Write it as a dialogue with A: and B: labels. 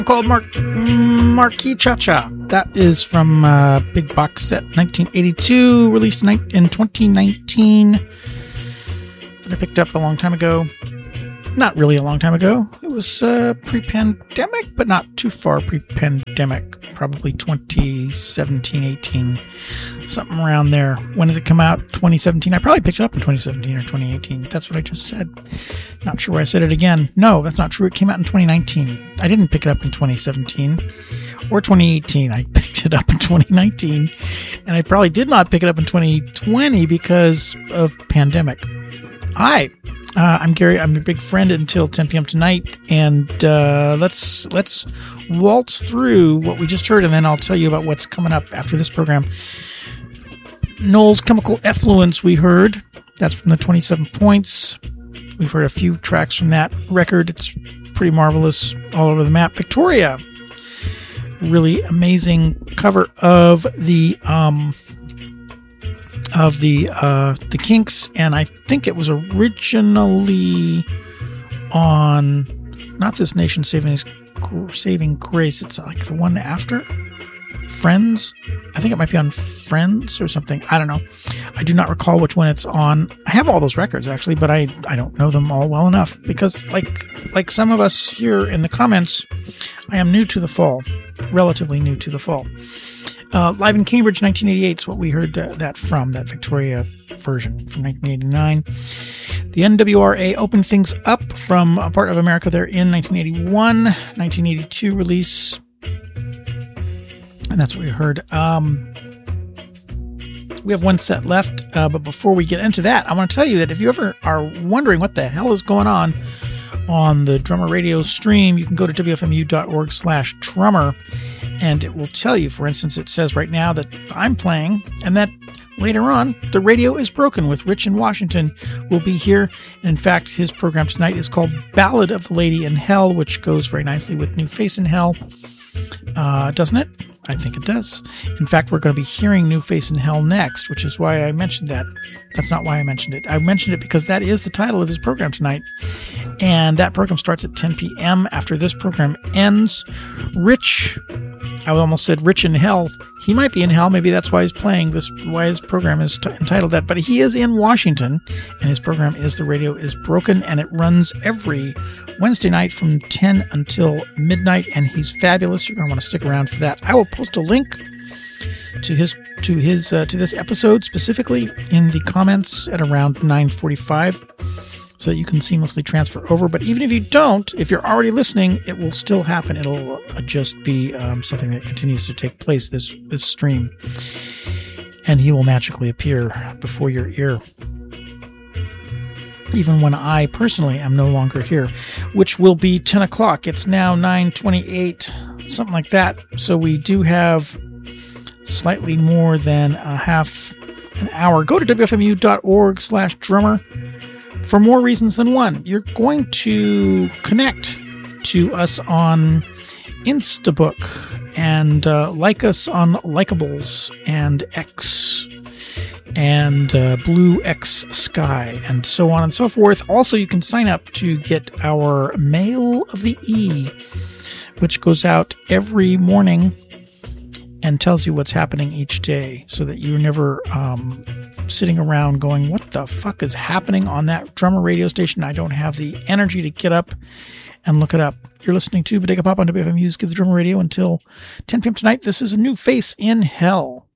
A: Called Marquis Cha-Cha. That is from Big Box Set 1982, released in 2019. That I picked up a long time ago. Not really a long time ago. It was pre-pandemic, but not too far pre-pandemic. Probably 2017, 18, something around there. When did it come out? 2017. I probably picked it up in 2017 or 2018. That's what I just said. Not sure why I said it again. No, that's not true. It came out in 2019. I didn't pick it up in 2017 or 2018. I picked it up in 2019. And I probably did not pick it up in 2020 because of pandemic. Hi. I'm Gary. I'm your big friend until 10 p.m. tonight, and let's waltz through what we just heard, and then I'll tell you about what's coming up after this program. Noel's Chemical Effluence we heard. That's from the 27 Points. We've heard a few tracks from that record. It's pretty marvelous, all over the map. Victoria, really amazing cover of the Kinks, and I think it was originally on not This Nation Saving Grace. It's like the one after Friends. I think it might be on Friends or something. I don't know. I do not recall which one it's on. I have all those records actually, but I don't know them all well enough because like some of us here in the comments, I am new to the fall, relatively new to the fall. Live in Cambridge, 1988 is what we heard that from, that Victoria version from 1989. The NWRA opened things up from a part of America there in 1981, 1982 release. And that's what we heard. We have one set left, but before we get into that, I want to tell you that if you ever are wondering what the hell is going on the Drummer Radio stream, you can go to wfmu.org/drummer. And it will tell you, for instance, it says right now that I'm playing and that later on, The Radio is Broken with Rich in Washington will be here. And in fact, his program tonight is called Ballad of the Lady in Hell, which goes very nicely with New Face in Hell. Doesn't it? I think it does. In fact, we're going to be hearing New Face in Hell next, which is why I mentioned that. That's not why I mentioned it. I mentioned it because that is the title of his program tonight. And that program starts at 10 p.m. after this program ends. Rich, I almost said Rich in Hell. He might be in hell. Maybe that's why he's playing this, why his program is entitled that. But he is in Washington, and his program is The Radio is Broken, and it runs every Wednesday night from 10 until midnight, and he's fabulous. You're going to want to stick around for that. I will post a link to this episode specifically in the comments at around 9:45. So that you can seamlessly transfer over. But even if you don't, if you're already listening, it will still happen. It'll just be something that continues to take place, this stream. And he will magically appear before your ear. Even when I personally am no longer here, which will be 10 o'clock. It's now 9:28, something like that. So we do have slightly more than a half an hour. Go to wfmu.org/drummer. For more reasons than one. You're going to connect to us on Instabook and like us on Likeables and X and Blue X Sky and so on and so forth. Also, you can sign up to get our Mail of the E, which goes out every morning and tells you what's happening each day so that you're never sitting around going, what the fuck is happening on that drummer radio station? I don't have the energy to get up and look it up. You're listening to Bodega Pop on WFMU's Give the Drummer Radio until 10 p.m. tonight. This is a New Face in Hell.